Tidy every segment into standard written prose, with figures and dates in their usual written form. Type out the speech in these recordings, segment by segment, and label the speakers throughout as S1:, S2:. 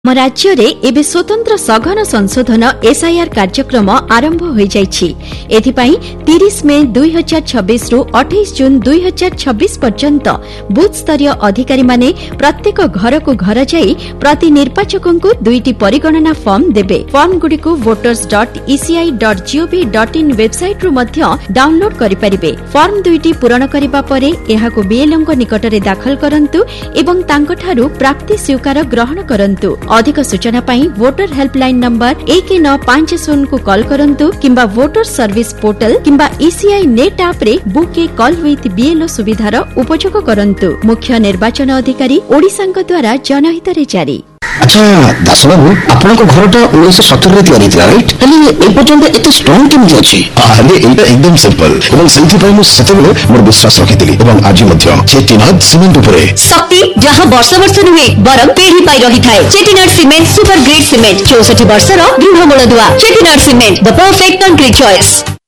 S1: ଆମ ରାଜ୍ୟରେ ଏବେ ସ୍ୱତନ୍ତ୍ର ସଘନ ସଂଶୋଧନ ଏସ୍ଆଇଆର୍ କାର୍ଯ୍ୟକ୍ରମ ଆରମ୍ଭ ହୋଇଯାଇଛି। ଏଥିପାଇଁ 30 ମେ 2026ରୁ 28 ଜୁନ୍ 2026 ପର୍ଯ୍ୟନ୍ତ ବୁଥ୍ ସ୍ତରୀୟ ଅଧିକାରୀମାନେ ପ୍ରତ୍ୟେକ ଘରକୁ ଘର ଯାଇ ପ୍ରତି ନିର୍ବାଚକଙ୍କୁ 2ଟି ପରିଗଣନା ଫର୍ମ ଦେବେ। ଫର୍ମଗୁଡ଼ିକୁ voters.eci.gov.in ୱେବସାଇଟ୍ରୁ ମଧ୍ୟ ଡାଉନଲୋଡ୍ କରିପାରିବେ। ଫର୍ମ 2ଟି ପୂରଣ କରିବା ପରେ ଏହାକୁ ବିଏଲ୍ଓଙ୍କ ନିକଟରେ ଦାଖଲ କରନ୍ତୁ ଏବଂ ତାଙ୍କଠାରୁ ପ୍ରାପ୍ତି ସ୍ୱୀକାର ଗ୍ରହଣ କରନ୍ତୁ। ଅଧିକ ସୂଚନା ପାଇଁ ଭୋଟର ହେଲ୍ପଲାଇନ୍ ନମ୍ବର 1950କୁ କଲ୍ କରନ୍ତୁ କିମ୍ବା ଭୋଟର ସର୍ଭିସ୍ ପୋର୍ଟାଲ କିମ୍ବା ଇସିଆଇ ନେଟ୍ ଆପ୍ରେ book A call with BLO ସୁବିଧାର ଉପଯୋଗ କରନ୍ତୁ। ମୁଖ୍ୟ ନିର୍ବାଚନ ଅଧିକାରୀ ଓଡ଼ିଶାଙ୍କ ଦ୍ୱାରା ଜନହିତରେ ଜାରି।
S2: अच्छा दासबाबू आपण घर 1970 तैयारी राइट एपर्यंत एत स्ट्रंग केमती अच्छी अरे एटा एकदम सिंपल एवं सेंथिपाई मु सेतेबेले मोर विश्वास रखिथिली एवं आज मध्य चेटीनाथ सीमेंट उपरे
S3: शक्ति जहां वर्ष वर्ष नुहे बरम पीढ़ी पाई रही थाए। चेटीनाथ सीमेंट सुपर ग्रेड सीमेंट 64 वर्षर दृढ़ मूलदुआ। चेटीनाथ cement the perfect concrete choice.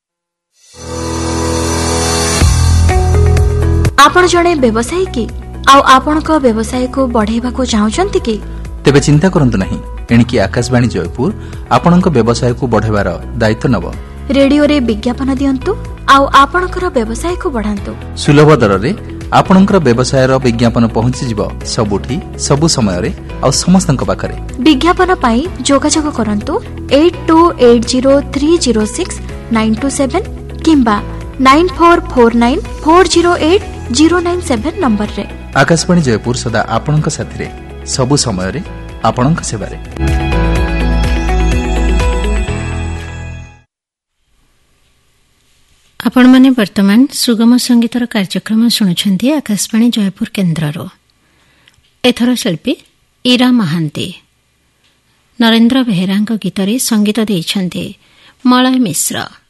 S4: आपण जणे व्यवसायी की आ आपण को व्यवसाय को बढ़ाइबा को चाहउचंती की
S5: तेबे चिंता करंतु नहीं एणिकी आकाशवाणी जयपुर आपणक व्यवसाय को बढ़ाइबार दायित्व नब।
S4: रेडियो रे विज्ञापन दियंतु आ आपणकर व्यवसाय को बढ़ांतु।
S5: सुलभ दर रे आपणकर व्यवसाय रो विज्ञापन पहुंची जिवो सबुठी सबु समय रे आ समस्तक पाखरे।
S4: विज्ञापन पाई जोगाजोग करंतु 8280306927 किंबा 9449408097 नंबर रे।
S5: आकाशवाणी जयपुर सदा आपणक साथी रे सबु समय रे आपणक सेवा रे।
S6: आपण माने वर्तमान सुगम संगीतर कार्यक्रम शुणुछंती आकाशवाणी जयपुर केन्द्ररो। एथर शिल्पी इरा महांती नरेंद्र बेहेरांक गीतरे संगीत देइछंती मलय मिश्र।